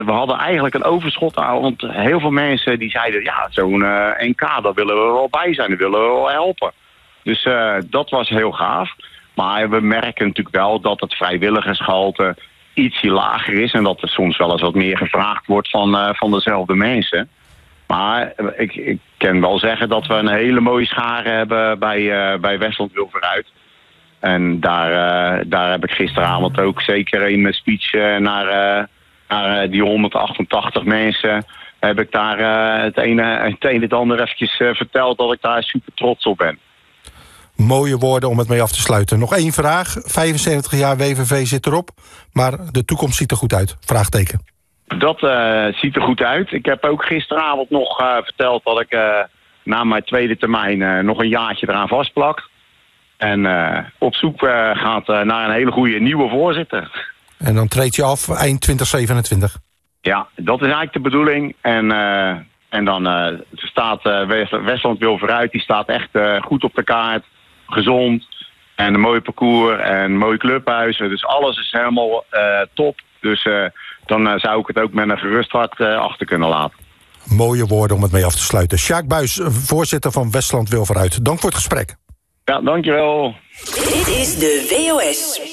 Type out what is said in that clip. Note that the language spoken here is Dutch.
we hadden eigenlijk een overschot aan. Want heel veel mensen die zeiden, ja, zo'n NK, daar willen we wel bij zijn. Daar willen we wel helpen. Dus dat was heel gaaf. Maar we merken natuurlijk wel dat het vrijwilligersgehalte ietsje lager is. En dat er soms wel eens wat meer gevraagd wordt van dezelfde mensen. Maar ik kan wel zeggen dat we een hele mooie schare hebben bij Westland Wil Vooruit. En daar heb ik gisteravond ook zeker in mijn speech naar die 188 mensen... heb ik daar het een en het ander eventjes verteld dat ik daar super trots op ben. Mooie woorden om het mee af te sluiten. Nog 1 vraag. 75 jaar WVV zit erop, maar de toekomst ziet er goed uit. Vraagteken. Dat ziet er goed uit. Ik heb ook gisteravond nog verteld dat ik na mijn tweede termijn nog een jaartje eraan vastplak. En op zoek gaat naar een hele goede nieuwe voorzitter. En dan treed je af eind 2027. Ja, dat is eigenlijk de bedoeling. En dan staat Westland Wil Vooruit, die staat echt goed op de kaart. Gezond. En een mooi parcours en een mooi clubhuis. Dus alles is helemaal top. Dus dan zou ik het ook met een gerust hart achter kunnen laten. Mooie woorden om het mee af te sluiten. Sjaak Buys, voorzitter van Westland Wil Vooruit. Dank voor het gesprek. Ja, dankjewel. Dit is de WOS.